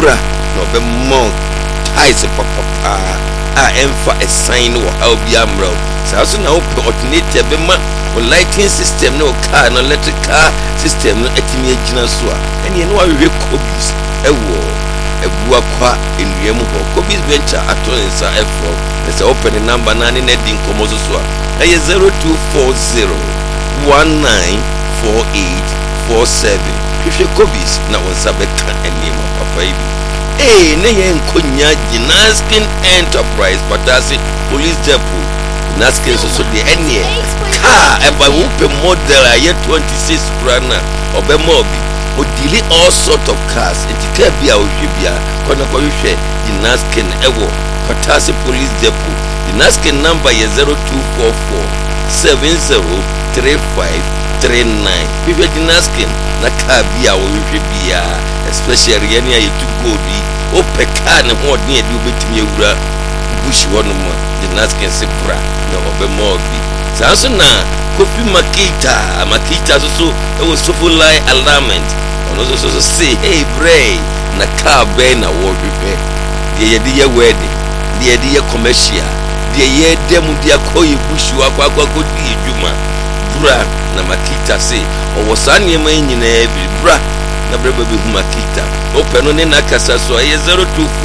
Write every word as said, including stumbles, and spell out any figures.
bra no be mo ties papa a emfa a sign no how be amro so so na open alternative be ma o lighting system no car no electrical system no etimi agina so a ene no ahwe Kobis ewo ebu akwa enuam ho Kobis venture atonsa efo let's open the number nine na din komozo so a e zero two four zero one nine four eight four seven if you Kobis na wonsa be kan enima papa ibi eh ne yen konya Jinaskin Enterprise patasi police depot Jinaskin so so the ene car e ba wo pe model aye twenty-six rana obemobi o delay all sort of cars etika bia o hwebia kona kwa hwehwe Jinaskin ewo patasi police depot Jinaskin number is zero two four four seven zero three five three nine if you Jinaskin na car bia o hwebia especially any aye to go bi o peka ne ho de ade obetimi ewura bush wono mo Jinaskin se bra na obemobi sanso na Kofi Makita Makita so so e was so full line alignment ono so so say hey bray na car be na wo hwehwe de ye de ye wedding de ye de ye commercial de ye dem de akoyi bush wa kwa kwa di edwuma bra na Makita say o wasane ma nyina e bra na brebe be hu Makita open no ne na kasa so e zero two